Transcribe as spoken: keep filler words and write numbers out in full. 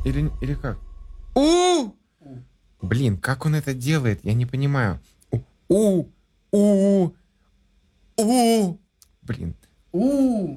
Или, или как? У! Блин, как он это делает? Я не понимаю. У! У! У! У! Блин. У!